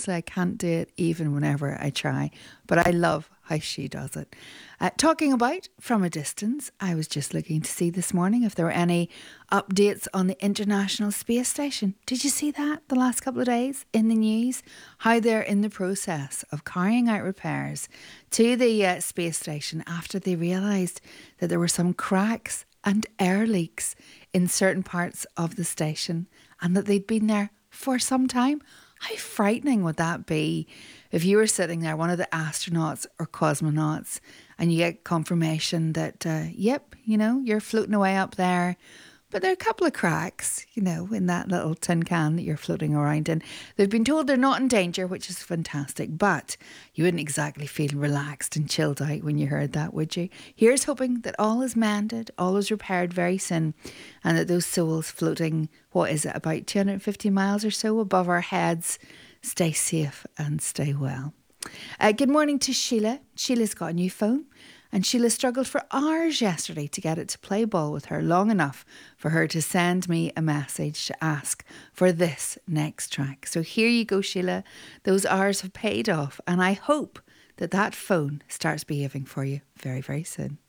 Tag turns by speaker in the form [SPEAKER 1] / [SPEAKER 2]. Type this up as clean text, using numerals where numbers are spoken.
[SPEAKER 1] honestly, I can't do it even whenever I try. But I love how she does it. Talking about from a distance, I was just looking to see this morning if there were any updates on the International Space Station. Did you see that the last couple of days in the news? How they're in the process of carrying out repairs to the space station after they realised that there were some cracks and air leaks in certain parts of the station and that they'd been there for some time. How frightening would that be if you were sitting there, one of the astronauts or cosmonauts, and you get confirmation that, yep, you're floating away up there, but there are a couple of cracks, in that little tin can that you're floating around in. They've been told they're not in danger, which is fantastic, but you wouldn't exactly feel relaxed and chilled out when you heard that, would you? Here's hoping that all is mended, all is repaired very soon, and that those souls floating, what is it, about 250 miles or so above our heads, stay safe and stay well. Good morning to Sheila. Sheila's got a new phone. And Sheila struggled for hours yesterday to get it to play ball with her long enough for her to send me a message to ask for this next track. So here you go, Sheila. Those hours have paid off. And I hope that phone starts behaving for you very, very soon.